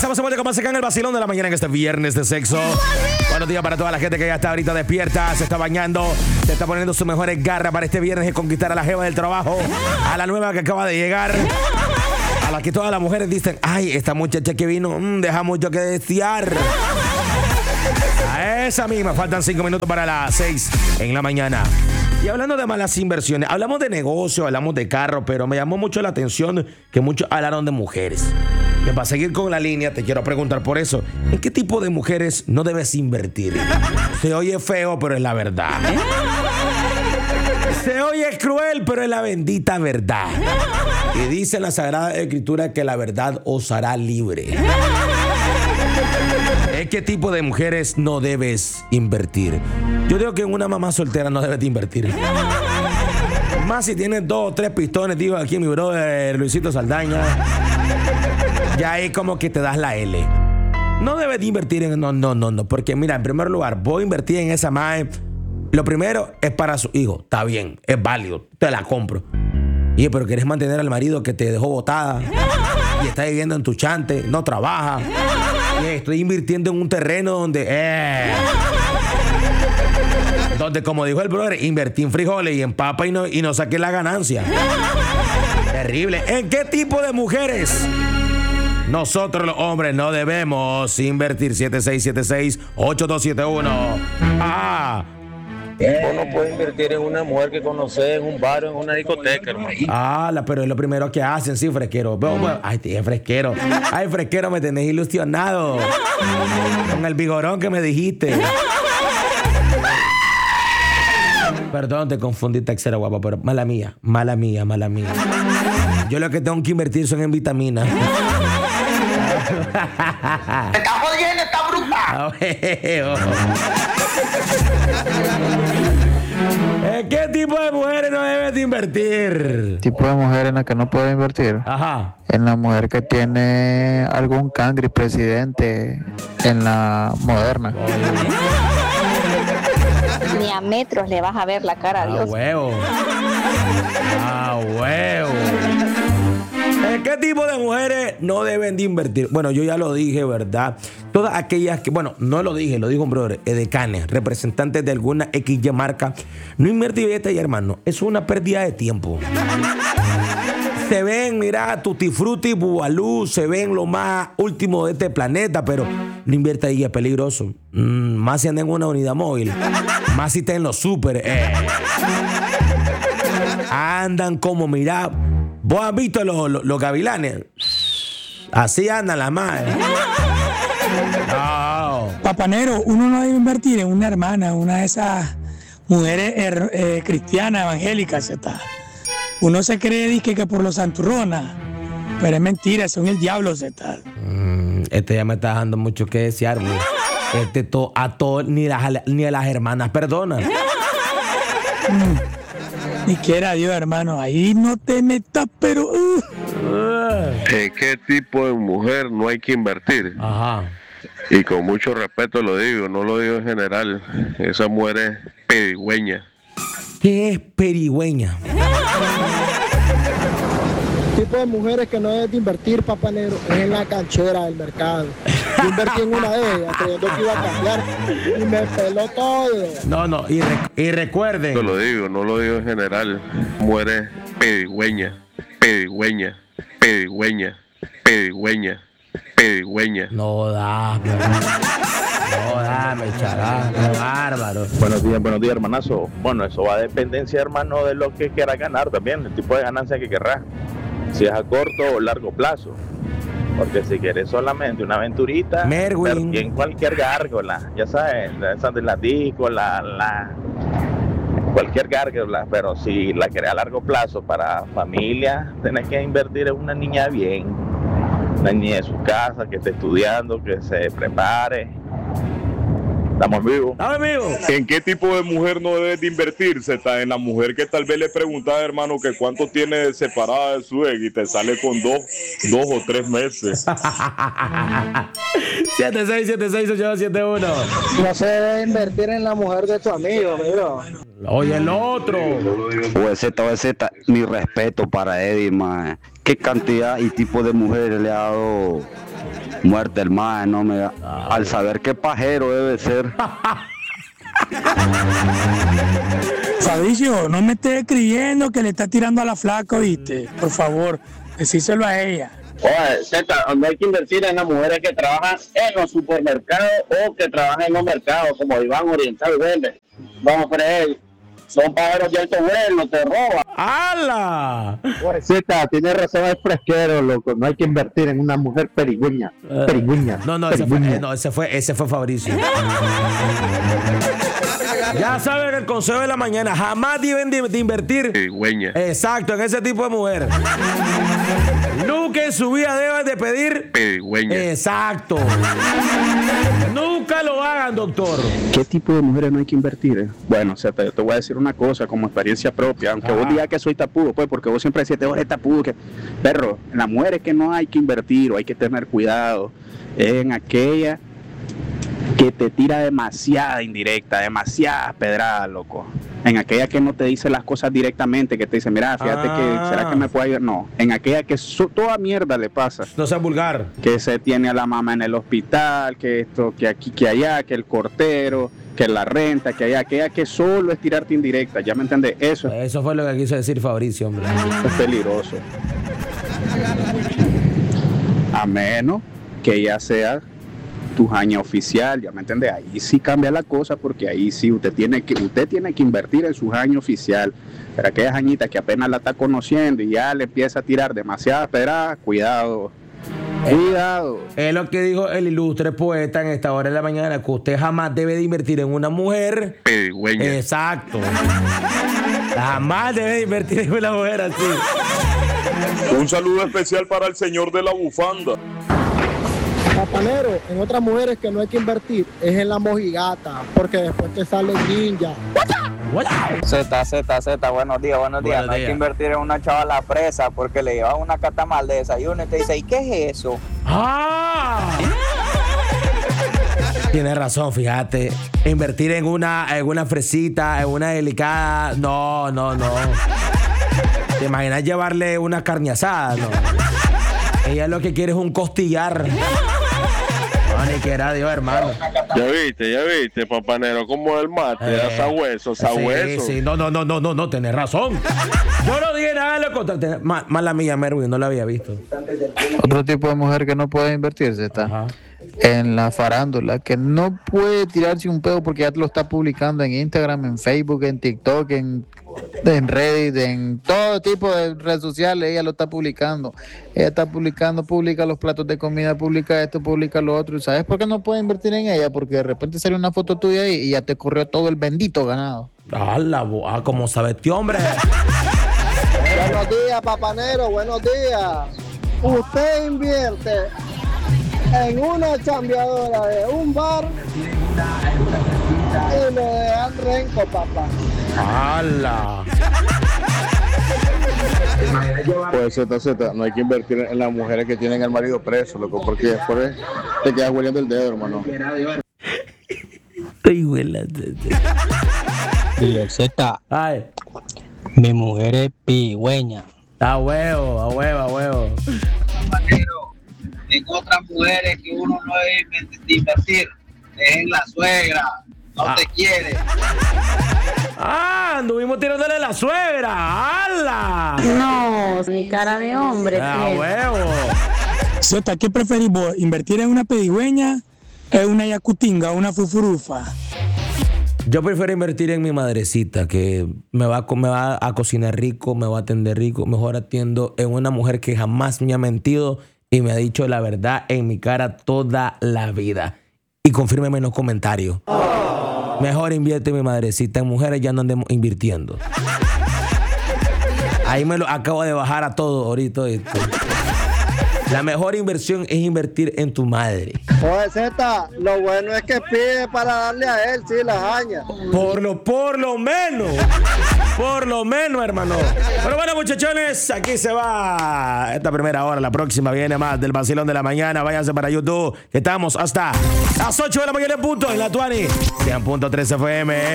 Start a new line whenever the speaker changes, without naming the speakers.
Estamos en vuelta con más acá en el vacilón de la mañana en este viernes de sexo. Buenos días para toda la gente que ya está ahorita despierta, se está bañando, se está poniendo sus mejores garras para este viernes de conquistar a la jeva del trabajo, a la nueva que acaba de llegar, a la que todas las mujeres dicen, ay, esta muchacha que vino, deja mucho que desear. A esa misma, faltan 5 minutos para las 6 en la mañana. Y hablando de malas inversiones, hablamos de negocio, hablamos de carro, pero me llamó mucho la atención que muchos hablaron de mujeres. Y para seguir con la línea, te quiero preguntar por eso, ¿en qué tipo de mujeres no debes invertir? Se oye feo, pero es la verdad. Se oye cruel, pero es la bendita verdad. Y dice en la Sagrada Escritura que la verdad os hará libre. ¿En qué tipo de mujeres no debes invertir? Yo digo que en una mamá soltera no debes de invertir. Más si tienes 2 o 3 pistones, digo aquí mi brother Luisito Saldaña. Ya ahí como que te das la L. No debes de invertir en... No. Porque mira, en primer lugar, voy a invertir en esa mae. Lo primero es para su hijo. Está bien, es válido, te la compro. Y pero quieres mantener al marido que te dejó botada y está viviendo en tu chante, no trabaja. Y estoy invirtiendo en un terreno donde como dijo el brother, invertí en frijoles y en papa y no saqué la ganancia. Terrible. ¿En qué tipo de mujeres nosotros los hombres no debemos invertir? 7676-8271.
Uno puede invertir en una mujer que conoce en un bar o en una discoteca, hermano.
Pero es lo primero que hacen, sí, fresquero. Ay, es fresquero. Ay, fresquero, me tenés ilusionado con el vigorón que me dijiste. Perdón, te confundí, taxera guapa, pero mala mía. Yo lo que tengo que invertir son en vitaminas.
¡Está jodiendo, está bruta!
¿En qué tipo de mujeres no debes de invertir?
Tipo de mujer en la que no puedo invertir.
Ajá.
En la mujer que tiene algún cangri presidente en la moderna.
Ni a metros le vas a ver la cara a Dios.
Huevo. ¿En qué tipo de mujeres no deben de invertir? Bueno, yo ya lo dije, ¿verdad? Todas aquellas que, bueno, no lo dije, lo dijo un brother, edecanes, representantes de alguna XY marca, no invertir ya, hermano. Es una pérdida de tiempo. Se ven, mira, Tutti Frutti, Bubalú, se ven lo más último de este planeta, pero no invierta ahí, es peligroso. Más si andan en una unidad móvil, más si está en los súper. Andan como, mira, ¿vos has visto los gavilanes? Así andan las madres. No.
Papanero, uno no debe invertir en una hermana, una de esas mujeres cristianas, evangélicas, ¿está? Uno se cree dice, que por los santurronas, pero es mentira, son el diablo, ¿está?
Este ya me está dejando mucho que desear, güey. Ni a las hermanas perdona.
Ni quiera Dios, hermano, ahí no te metas, pero...
¿En qué tipo de mujer no hay que invertir?
Ajá.
Y con mucho respeto lo digo, no lo digo en general. Esa mujer es pedigüeña.
¿Qué es perigüeña?
Tipo de mujeres que no debes de invertir, papá negro, es en la canchera del mercado. Yo invertí en una de ellas creyendo que iba a cambiar y me peló todo.
No, y recuerden.
Lo digo, no lo digo en general. Mujeres pedigüeña.
No dame, chaval, qué bárbaro.
Buenos días, hermanazo. Bueno, eso va a dependencia, hermano, de lo que quieras ganar también, el tipo de ganancia que querrás. Si es a corto o largo plazo. Porque si quieres solamente una aventurita,
Merwin,
en cualquier gárgola, ya sabes, esas de la disco, cualquier gárgola, pero si la querés a largo plazo para familia, tenés que invertir en una niña bien, una niña de su casa, que esté estudiando, que se prepare. Estamos vivos.
¿En qué tipo de mujer no debes de invertirse? Está en la mujer que tal vez le preguntas, hermano, que cuánto tiene de separada de su ex y te sale con dos o 3 meses.
76768271.
No se debe invertir en la mujer de tu amigo, amigo.
Oye, el otro.
OZ, mi respeto para Eddie, man. ¿Qué cantidad y tipo de mujeres le ha dado Muerte el mae, no me da. Al saber qué pajero debe ser.
Fabricio, no me estés creyendo que le está tirando a la flaca, ¿viste? Por favor, decíselo a ella.
Oye, Zeta, no hay que invertir en las mujeres que trabajan en los supermercados o que trabajan en los mercados, como Iván Oriental vende. Vamos, Fred, son pájaros de alto vuelo, te roban.
¡Hala!
Pues Zeta, tiene razón el fresquero, loco. No hay que invertir en una mujer perigüeña. Perigüeña.
Ese fue Fabricio. Ya saben el consejo de la mañana. Jamás deben de invertir.
Pedigüeña.
Exacto, en ese tipo de mujer. Nunca en su vida deben de pedir.
Pedigüeña.
Exacto. Nunca lo hagan, doctor.
¿Qué tipo de mujeres no hay que invertir? Bueno, Zeta, yo te voy a decir una cosa como experiencia propia, aunque vos digas que soy tapudo, pues, porque vos siempre decís, te eres tapudo, que perro, en las mujeres que no hay que invertir o hay que tener cuidado, es en aquella que te tira demasiada indirecta, demasiadas pedradas, loco. En aquella que no te dice las cosas directamente, que te dice, mira, fíjate que, ¿será que me puede ayudar? No, en aquella que toda mierda le pasa.
No seas vulgar.
Que se tiene a la mamá en el hospital, que esto, que aquí, que allá, que el cortero, que la renta, que allá, aquella que solo es tirarte indirecta, ¿ya me entendés? Eso
fue lo que quiso decir Fabricio, hombre.
Es peligroso. A menos que ella sea tu jaña oficial, ¿ya me entiendes? Ahí sí cambia la cosa, porque ahí sí usted tiene que invertir en su jaña oficial. Pero aquella jañita que apenas la está conociendo y ya le empieza a tirar demasiadas pedradas, cuidado. Cuidado.
Es lo que dijo el ilustre poeta en esta hora de la mañana, que usted jamás debe de invertir en una mujer.
Pedigüeña.
Exacto. Jamás debe de invertir en una mujer así.
Un saludo especial para el señor de la bufanda.
Papanero, en otras mujeres que no hay que invertir es en la mojigata, porque después te sale ninja.
Z, buenos días. No hay que invertir en una chavala presa porque le llevan una catamal de desayuno y te dice, ¿y qué es eso?
¡Ah! Tienes razón, fíjate. Invertir en una fresita, en una delicada, no. ¿Te imaginas llevarle una carne asada? No. Ella lo que quiere es un costillar. No, ni que era Dios, hermano.
Ya viste, papanero, como el mate, sabueso.
Sí, no, tenés razón. Yo no dije nada de lo contrario. Mala mía, Merwin, no la había visto.
Otro tipo de mujer que no puede invertirse está en la farándula, que no puede tirarse un pedo porque ya te lo está publicando en Instagram, en Facebook, en TikTok, en Reddit, en todo tipo de redes sociales. Ella lo está publicando. Ella está publicando, publica los platos de comida, publica esto, publica lo otro. ¿Y sabes por qué no puede invertir en ella? Porque de repente sale una foto tuya y ya te corrió todo el bendito ganado.
¿Cómo sabes, tío, hombre?
Buenos días, papanero, buenos días. Usted invierte en una chambeadora de un bar y lo dejan renco, papá.
¡Hala!
Pues Z, no hay que invertir en las mujeres que tienen al marido preso, loco, porque después te quedas hueliendo el dedo, hermano.
Estoy huelando.
Dile, Z.
Ay.
Mi mujer es pigüeña.
A huevo.
En otras mujeres que uno no debe invertir es en la suegra. No te quiere.
Anduvimos tirándole a la suegra. ¡Hala!
No, mi cara de hombre.
Huevo.
Zeta, ¿qué preferís vos? ¿Invertir en una pedigüeña, en una yacutinga, una fufurufa?
Yo prefiero invertir en mi madrecita, que me va a cocinar rico, me va a atender rico. Mejor atiendo en una mujer que jamás me ha mentido y me ha dicho la verdad en mi cara toda la vida. Y confírmeme en los comentarios. Mejor invierte en mi madrecita. En mujeres ya no andemos invirtiendo. Ahí me lo acabo de bajar a todo ahorita. La mejor inversión es invertir en tu madre.
Oye, Zeta, lo bueno es que pide para darle a él, sí, las hañas.
Por lo menos, hermano. Pero bueno, muchachones, aquí se va esta primera hora. La próxima viene más del vacilón de la mañana. Váyanse para YouTube. Estamos hasta las 8 de la mañana en punto en la Tuani 100.3 FM.